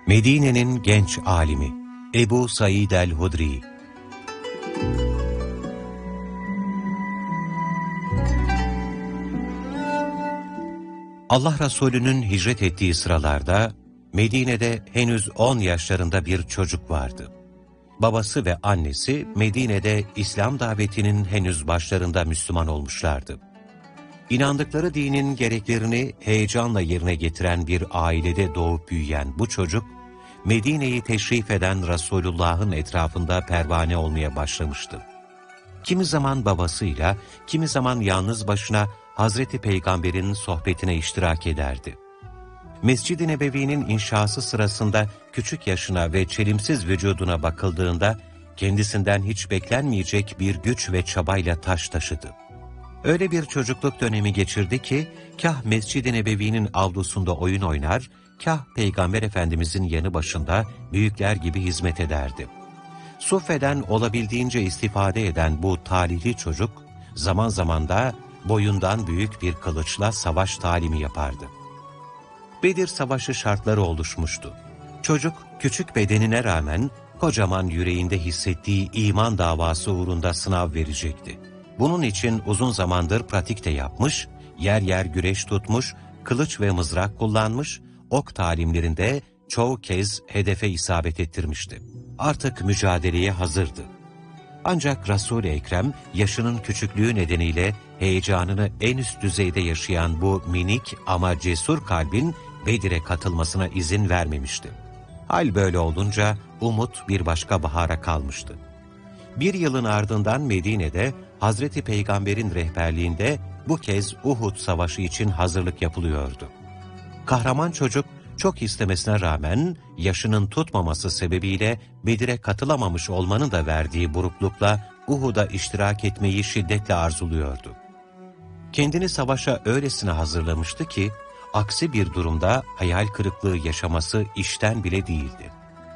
Medine'nin genç alimi Ebu Said el-Hudri. Allah Resulü'nün hicret ettiği sıralarda Medine'de henüz 10 yaşlarında bir çocuk vardı. Babası ve annesi Medine'de İslam davetinin henüz başlarında Müslüman olmuşlardı. İnandıkları dinin gereklerini heyecanla yerine getiren bir ailede doğup büyüyen bu çocuk, Medine'yi teşrif eden Resulullah'ın etrafında pervane olmaya başlamıştı. Kimi zaman babasıyla, kimi zaman yalnız başına Hazreti Peygamber'in sohbetine iştirak ederdi. Mescid-i Nebevi'nin inşası sırasında küçük yaşına ve çelimsiz vücuduna bakıldığında kendisinden hiç beklenmeyecek bir güç ve çabayla taş taşıdı. Öyle bir çocukluk dönemi geçirdi ki, kah Mescid-i Nebevi'nin avlusunda oyun oynar, kah Peygamber Efendimizin yanı başında büyükler gibi hizmet ederdi. Suffe'den olabildiğince istifade eden bu talihli çocuk, zaman zaman da boyundan büyük bir kılıçla savaş talimi yapardı. Bedir Savaşı şartları oluşmuştu. Çocuk, küçük bedenine rağmen kocaman yüreğinde hissettiği iman davası uğrunda sınav verecekti. Bunun için uzun zamandır pratik de yapmış, yer yer güreş tutmuş, kılıç ve mızrak kullanmış, ok talimlerinde çoğu kez hedefe isabet ettirmişti. Artık mücadeleye hazırdı. Ancak Resul-i Ekrem yaşının küçüklüğü nedeniyle heyecanını en üst düzeyde yaşayan bu minik ama cesur kalbin Bedir'e katılmasına izin vermemişti. Hal böyle olunca umut bir başka bahara kalmıştı. Bir yılın ardından Medine'de Hazreti Peygamber'in rehberliğinde bu kez Uhud Savaşı için hazırlık yapılıyordu. Kahraman çocuk çok istemesine rağmen yaşının tutmaması sebebiyle Bedir'e katılamamış olmanın da verdiği buruklukla Uhud'a iştirak etmeyi şiddetle arzuluyordu. Kendini savaşa öylesine hazırlamıştı ki, aksi bir durumda hayal kırıklığı yaşaması işten bile değildi.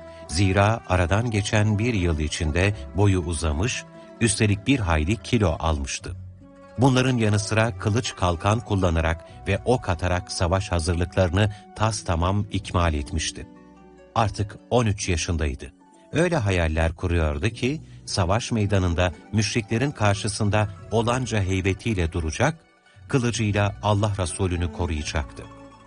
Zira aradan geçen bir yıl içinde boyu uzamış, üstelik bir hayli kilo almıştı. Bunların yanı sıra kılıç kalkan kullanarak ve ok atarak savaş hazırlıklarını tamam ikmal etmişti. Artık 13 yaşındaydı. Öyle hayaller kuruyordu ki, savaş meydanında müşriklerin karşısında olanca heybetiyle duracak, kılıcıyla Allah Resulü'nü koruyacaktı.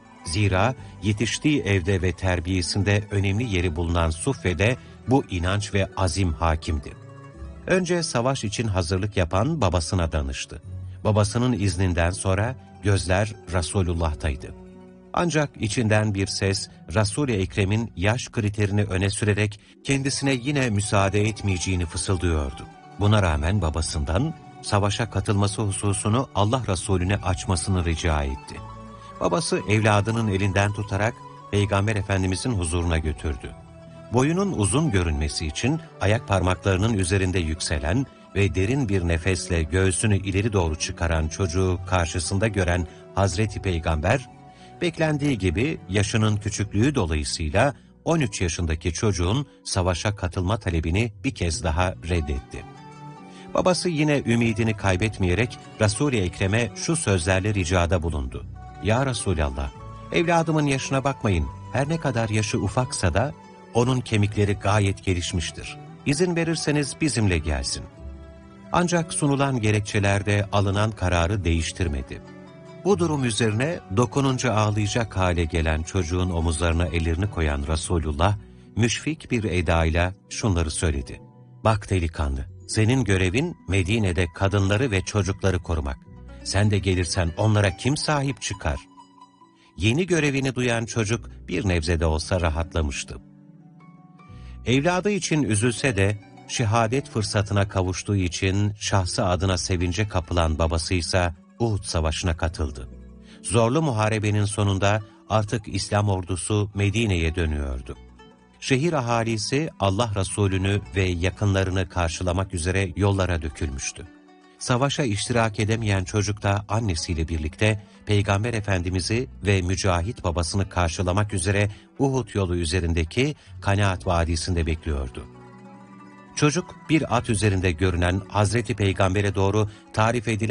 Zira yetiştiği evde ve terbiyesinde önemli yeri bulunan Suffe'de bu inanç ve azim hakimdi. Önce savaş için hazırlık yapan babasına danıştı. Babasının izninden sonra gözler Resulullah'taydı. Ancak içinden bir ses Resul-i Ekrem'in yaş kriterini öne sürerek kendisine yine müsaade etmeyeceğini fısıldıyordu. Buna rağmen babasından savaşa katılması hususunu Allah Resulüne açmasını rica etti. Babası evladının elinden tutarak Peygamber Efendimizin huzuruna götürdü. Boyunun uzun görünmesi için ayak parmaklarının üzerinde yükselen ve derin bir nefesle göğsünü ileri doğru çıkaran çocuğu karşısında gören Hazreti Peygamber, beklendiği gibi yaşının küçüklüğü dolayısıyla 13 yaşındaki çocuğun savaşa katılma talebini bir kez daha reddetti. Babası yine ümidini kaybetmeyerek Resul-i Ekrem'e şu sözlerle ricada bulundu. Ya Resulallah, evladımın yaşına bakmayın, her ne kadar yaşı ufaksa da onun kemikleri gayet gelişmiştir. İzin verirseniz bizimle gelsin. Ancak sunulan gerekçelerde alınan kararı değiştirmedi. Bu durum üzerine dokununca ağlayacak hale gelen çocuğun omuzlarına ellerini koyan Resulullah, müşfik bir edayla şunları söyledi. Bak delikanlı, senin görevin Medine'de kadınları ve çocukları korumak. Sen de gelirsen onlara kim sahip çıkar? Yeni görevini duyan çocuk bir nebze de olsa rahatlamıştı. Evladı için üzülse de şehadet fırsatına kavuştuğu için şahsı adına sevince kapılan babasıysa Uhud Savaşı'na katıldı. Zorlu muharebenin sonunda artık İslam ordusu Medine'ye dönüyordu. Şehir ahalisi Allah Resulü'nü ve yakınlarını karşılamak üzere yollara dökülmüştü. Savaşa iştirak edemeyen çocuk da annesiyle birlikte Peygamber Efendimiz'i ve mücahit babasını karşılamak üzere Uhud yolu üzerindeki Kanaat Vadisi'nde bekliyordu. Çocuk bir at üzerinde görünen Hazreti Peygamber'e doğru tarif edilen